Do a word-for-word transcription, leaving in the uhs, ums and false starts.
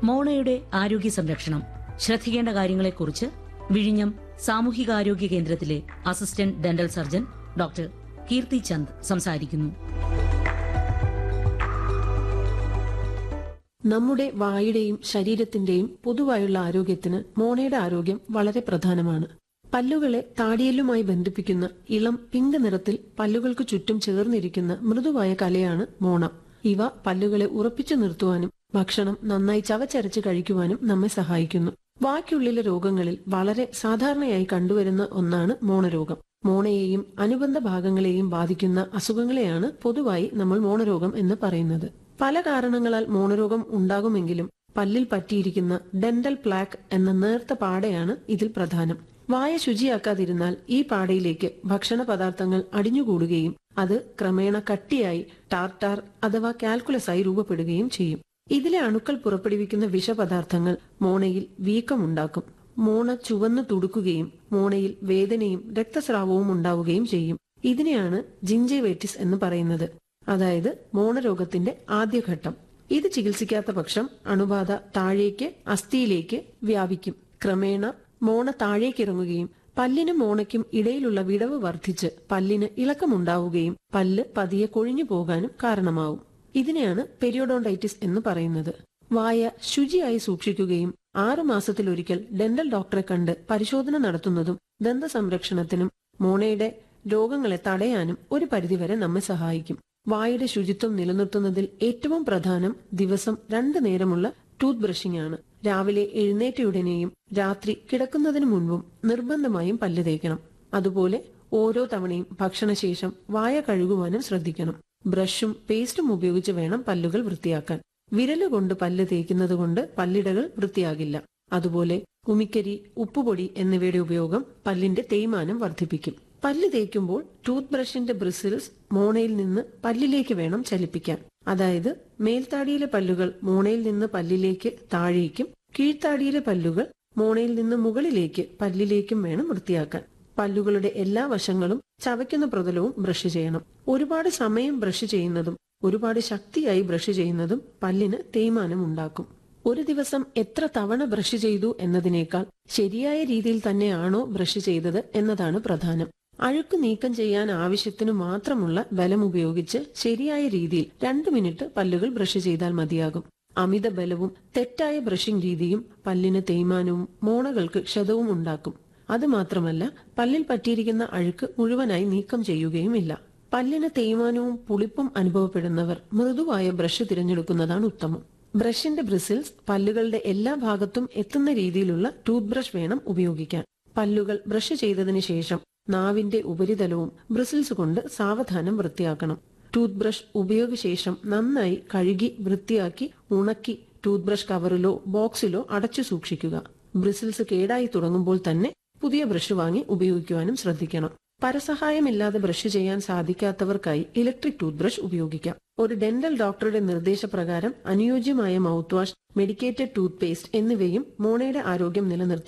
മോണയുടെ ആരോഗ്യ സംരക്ഷണം ശ്രദ്ധിക്കേണ്ട കാര്യങ്ങളെക്കുറിച്ച് വിഴിഞ്ഞം സാമൂഹികാരോഗ്യ കേന്ദ്രത്തിലെ അസിസ്റ്റന്റ് ഡെന്റൽ സർജൻ ഡോക്ടർ കീർത്തി ചന്ദ് സംസാരിക്കുന്നു. നമ്മുടെ വായുടെയും ശരീരത്തിന്റെയും പൊതുവായുള്ള ആരോഗ്യത്തിന് മോണയുടെ ആരോഗ്യം വളരെ പ്രധാനമാണ്. പല്ലുകളെ താടിയെല്ലുമായി ബന്ധിപ്പിക്കുന്ന ഇളം പിങ്ക് നിറത്തിൽ പല്ലുകൾക്ക് ചുറ്റും ചേർന്നിരിക്കുന്ന മൃദുവായ കലയാണ് മോണ. ഇവ പല്ലുകളെ ഉറപ്പിച്ചു നിർത്തുവാനും ഭക്ഷണം നന്നായി ചവച്ചരച്ച് കഴിക്കുവാനും നമ്മെ സഹായിക്കുന്നു. വായ്ക്കുള്ളിലെ രോഗങ്ങളിൽ വളരെ സാധാരണയായി കണ്ടുവരുന്ന ഒന്നാണ് മോണരോഗം. മോണയെയും അനുബന്ധ ഭാഗങ്ങളെയും ബാധിക്കുന്ന അസുഖങ്ങളെയാണ് പൊതുവായി നമ്മൾ മോണരോഗം എന്ന് പറയുന്നത്. പല കാരണങ്ങളാൽ മോണരോഗം ഉണ്ടാകുമെങ്കിലും പല്ലിൽ പറ്റിയിരിക്കുന്ന ഡെന്റൽ പ്ലാക്ക് എന്ന നേർത്ത പാടയാണ് ഇതിൽ പ്രധാനം. വായ ശുചിയാക്കാതിരുന്നാൽ ഈ പാടയിലേക്ക് ഭക്ഷണ പദാർത്ഥങ്ങൾ അടിഞ്ഞുകൂടുകയും അത് ക്രമേണ കട്ടിയായി ടാർട്ടാർ അഥവാ കാൽക്കുലസായി രൂപപ്പെടുകയും ചെയ്യും. ഇതിലെ അണുക്കൾ പുറപ്പെടുവിക്കുന്ന വിഷപദാർത്ഥങ്ങൾ മോണയിൽ വീക്കമുണ്ടാക്കും. മോണ ചുവന്നു തുടുക്കുകയും മോണയിൽ വേദനയും രക്തസ്രാവവും ഉണ്ടാവുകയും ചെയ്യും. ഇതിനെയാണ് ജിഞ്ചൈവൈറ്റിസ് എന്ന് പറയുന്നത്, അതായത് മോണരോഗത്തിന്റെ ആദ്യഘട്ടം. ഇത് ചികിത്സിക്കാത്ത പക്ഷം അണുബാധ താഴേക്ക് അസ്ഥിയിലേക്ക് വ്യാപിക്കും. ക്രമേണ മോണ താഴേക്കിറങ്ങുകയും പല്ലിനും മോണയ്ക്കും ഇടയിലുള്ള വിടവ് വർദ്ധിച്ച് പല്ലിന് ഇളക്കമുണ്ടാവുകയും പല്ല് പതിയെ കൊഴിഞ്ഞു പോകാനും കാരണമാവും. ഇതിനെയാണ് പെരിയോഡോണ്ടൈറ്റിസ് എന്ന് പറയുന്നത്. വായ ശുചിയായി സൂക്ഷിക്കുകയും ആറു മാസത്തിലൊരിക്കൽ ഡെന്റൽ ഡോക്ടറെ കണ്ട് പരിശോധന നടത്തുന്നതും ദന്ത സംരക്ഷണത്തിനും മോണയുടെ രോഗങ്ങളെ തടയാനും ഒരു പരിധിവരെ നമ്മെ സഹായിക്കും. വായുടെ ശുചിത്വം നിലനിർത്തുന്നതിൽ ഏറ്റവും പ്രധാനം ദിവസം രണ്ടു നേരമുള്ള ടൂത്ത് ബ്രഷിംഗ് ആണ്. രാവിലെ എഴുന്നേറ്റയുടനെയും രാത്രി കിടക്കുന്നതിനു മുൻപും നിർബന്ധമായും പല്ല് തേക്കണം. അതുപോലെ ഓരോ തവണയും ഭക്ഷണശേഷം വായ കഴുകുവാനും ശ്രദ്ധിക്കണം. ബ്രഷും പേസ്റ്റും ഉപയോഗിച്ച് വേണം പല്ലുകൾ വൃത്തിയാക്കാൻ. വിരലുകൊണ്ട് പല്ല് തേക്കുന്നത് കൊണ്ട് പല്ലിടകൾ വൃത്തിയാകില്ല. അതുപോലെ ഉമിക്കരി, ഉപ്പുപൊടി എന്നിവയുടെ ഉപയോഗം പല്ലിന്റെ തേയ്മാനം വർദ്ധിപ്പിക്കും. പല്ല് തേക്കുമ്പോൾ ടൂത്ത് ബ്രഷിന്റെ ബ്രിസിൽസ് മോണയിൽ നിന്ന് പല്ലിലേക്ക് വേണം ചലിപ്പിക്കാൻ. അതായത് മേൽത്താടിയിലെ പല്ലുകൾ മോണയിൽ നിന്ന് പല്ലിലേക്ക് താഴേക്കും കീഴ്ത്താടിയിലെ പല്ലുകൾ മോണയിൽ നിന്ന് മുകളിലേക്ക് പല്ലിലേക്കും വേണം വൃത്തിയാക്കാൻ. പല്ലുകളുടെ എല്ലാ വശങ്ങളും ചവയ്ക്കുന്ന പ്രതലവും ബ്രഷ് ചെയ്യണം. ഒരുപാട് സമയം ബ്രഷ് ചെയ്യുന്നതും ഒരുപാട് ശക്തിയായി ബ്രഷ് ചെയ്യുന്നതും പല്ലിന് തേയ്മാനം ഉണ്ടാക്കും. ഒരു ദിവസം എത്ര തവണ ബ്രഷ് ചെയ്തു എന്നതിനേക്കാൾ ശരിയായ രീതിയിൽ തന്നെയാണോ ബ്രഷ് ചെയ്തത് എന്നതാണ് പ്രധാനം. അഴുക്ക് നീക്കം ചെയ്യാൻ ആവശ്യത്തിനു മാത്രമുള്ള ബലം ഉപയോഗിച്ച് ശരിയായ രീതിയിൽ രണ്ടു മിനിറ്റ് പല്ലുകൾ ബ്രഷ് ചെയ്താൽ മതിയാകും. അമിത ബലവും തെറ്റായ ബ്രഷിംഗ് രീതിയും പല്ലിന് തേയ്മാനവും മോണകൾക്ക് ക്ഷതവും ഉണ്ടാക്കും. അതുമാത്രമല്ല, പല്ലിൽ പറ്റിയിരിക്കുന്ന അഴുക്ക് മുഴുവനായി നീക്കം ചെയ്യുകയുമില്ല. പല്ലിന് തേയ്മാനവും പുളിപ്പും അനുഭവപ്പെടുന്നവർ മൃദുവായ ബ്രഷ് തിരഞ്ഞെടുക്കുന്നതാണ് ഉത്തമം. ബ്രഷിന്റെ ബ്രിസിൽസ് പല്ലുകളുടെ എല്ലാ ഭാഗത്തും എത്തുന്ന രീതിയിലുള്ള ടൂത്ത് ബ്രഷ് വേണം ഉപയോഗിക്കാൻ. പല്ലുകൾ ബ്രഷ് ചെയ്തതിനു ശേഷം നാവിന്റെ ഉപരിതലവും ബ്രിസിൽസ് കൊണ്ട് സാവധാനം വൃത്തിയാക്കണം. ടൂത്ത് ബ്രഷ് ഉപയോഗശേഷം നന്നായി കഴുകി വൃത്തിയാക്കി ഉണക്കി ടൂത്ത് ബ്രഷ് കവറിലോ ബോക്സിലോ അടച്ചു സൂക്ഷിക്കുക. ബ്രിസിൽസ് കേടായി തുടങ്ങുമ്പോൾ തന്നെ പുതിയ ബ്രഷ് വാങ്ങി ഉപയോഗിക്കുവാനും ശ്രദ്ധിക്കണം. പരസഹായമില്ലാതെ ബ്രഷ് ചെയ്യാൻ സാധിക്കാത്തവർക്കായി ഇലക്ട്രിക് ടൂത്ത് ബ്രഷ് ഉപയോഗിക്കാം. ഒരു ഡെന്റൽ ഡോക്ടറുടെ നിർദ്ദേശപ്രകാരം അനുയോജ്യമായ mouth wash, medicated tooth paste എന്നിവയും മോണയുടെ ആരോഗ്യം നിലനിർത്താൻ